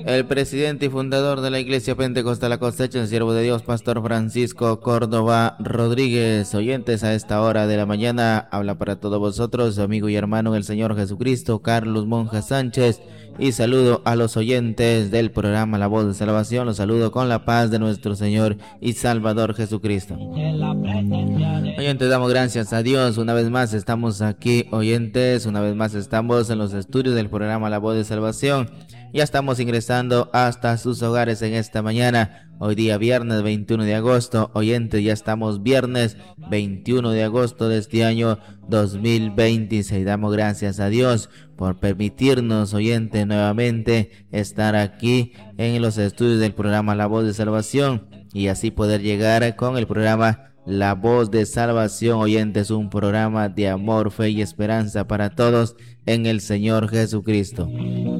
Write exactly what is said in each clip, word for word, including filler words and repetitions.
El presidente y fundador de la Iglesia Pentecostal La Cosecha, el siervo de Dios, Pastor Francisco Córdoba Rodríguez. Oyentes, a esta hora de la mañana habla para todos vosotros su amigo y hermano en el Señor Jesucristo, Carlos Monja Sánchez, y saludo a los oyentes del programa La Voz de Salvación. Los saludo con la paz de nuestro Señor y Salvador Jesucristo. Oyentes, damos gracias a Dios. Una vez más estamos aquí, oyentes. Una vez más estamos en los estudios del programa La Voz de Salvación. Ya estamos ingresando hasta sus hogares en esta mañana. Hoy día viernes veintiuno de agosto. Oyentes, ya estamos viernes veintiuno de agosto de este año dos mil veintiséis. Damos gracias a Dios por permitirnos, oyentes, nuevamente estar aquí en los estudios del programa La Voz de Salvación y así poder llegar con el programa La Voz de Salvación. Oyentes, un programa de amor, fe y esperanza para todos en el Señor Jesucristo.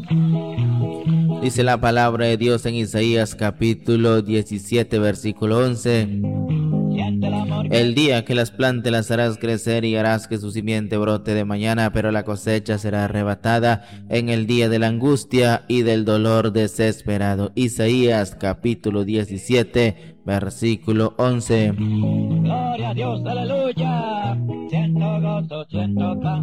Dice la palabra de Dios en Isaías capítulo diecisiete, versículo once. El día que las plantes las harás crecer y harás que su simiente brote de mañana, pero la cosecha será arrebatada en el día de la angustia y del dolor desesperado. Isaías capítulo diecisiete, versículo once. Gloria a Dios, aleluya. Siento gozo, siento paz.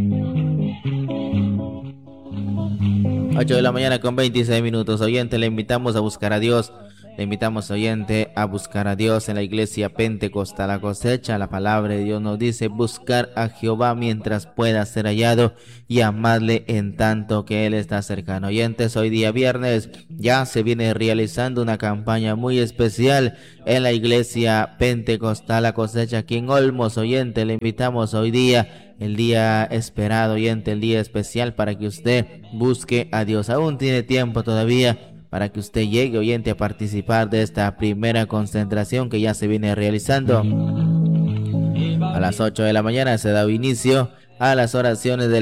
ocho de la mañana con veintiséis minutos. Oyente, le invitamos a buscar a Dios. Le invitamos, oyente, a buscar a Dios en la Iglesia Pentecostal La Cosecha. La palabra de Dios nos dice: buscar a Jehová mientras pueda ser hallado y amarle en tanto que Él está cercano. Oyentes, hoy día viernes ya se viene realizando una campaña muy especial en la Iglesia Pentecostal La Cosecha aquí en Olmos. Oyente, le invitamos hoy día, el día esperado, oyente, el día especial para que usted busque a Dios. Aún tiene tiempo todavía para que usted llegue, oyente, a participar de esta primera concentración que ya se viene realizando. A las ocho de la mañana se da inicio a las oraciones del